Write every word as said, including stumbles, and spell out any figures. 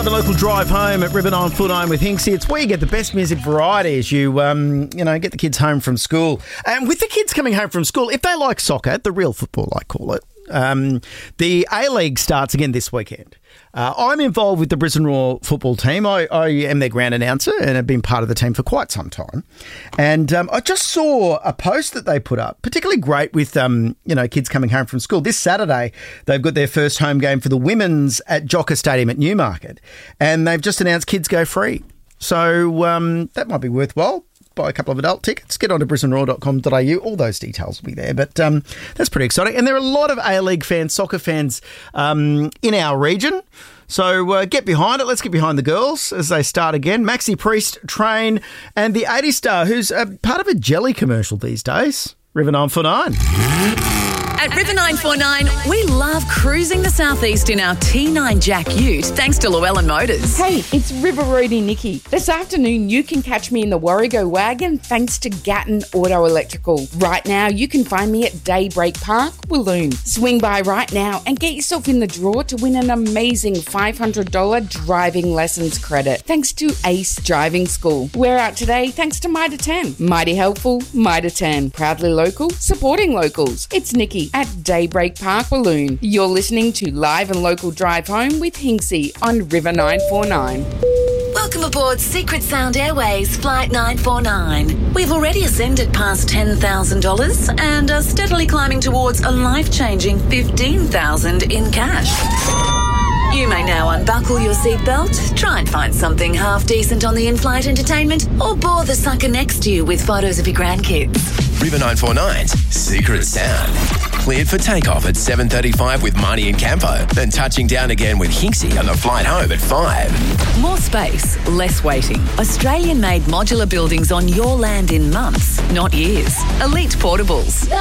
Live and local drive home at River nine four nine with Hinksy. It's where you get the best music variety as you, um, you know, get the kids home from school. And with the kids coming home from school, if they like soccer, the real football, I call it, um, the A-League starts again this weekend. Uh, I'm involved with the Brisbane Roar football team. I, I am their ground announcer and have been part of the team for quite some time. And um, I just saw a post that they put up, particularly great with, um, you know, kids coming home from school. This Saturday, they've got their first home game for the women's at Jocker Stadium at Newmarket. And they've just announced kids go free. So um, that might be worthwhile. Buy a couple of adult tickets, get on to brisbane roar dot com dot a u. All those details will be there. But um, that's pretty exciting. And there are a lot of A-League fans, soccer fans um, in our region. So uh, get behind it. Let's get behind the girls as they start again. Maxi Priest, Train, and the eighty star, who's a part of a jelly commercial these days. River nine four nine. At River nine four nine, we love cruising the southeast in our T nine Jack Ute, thanks to Llewellyn Motors. Hey, it's River Roadie Nikki. This afternoon, you can catch me in the Warrego wagon thanks to Gatton Auto Electrical. Right now, you can find me at Daybreak Park, Walloon. Swing by right now and get yourself in the draw to win an amazing five hundred dollars driving lessons credit thanks to Ace Driving School. We're out today thanks to Mitre ten. Mighty helpful, Mitre ten. Proudly local, supporting locals. It's Nikki at Daybreak Park, Walloon. You're listening to Live and Local Drive Home with Hinksy on River nine four nine. Welcome aboard Secret Sound Airways Flight nine four nine. We've already ascended past ten thousand dollars and are steadily climbing towards a life-changing fifteen thousand dollars in cash. You may now unbuckle your seatbelt, try and find something half decent on the in-flight entertainment, or bore the sucker next to you with photos of your grandkids. River nine four nine's Secret Sound. Cleared for takeoff at seven thirty-five with Marnie and Campo, then touching down again with Hinksy on the flight home at five. More space, less waiting. Australian-made modular buildings on your land in months, not years. Elite Portables.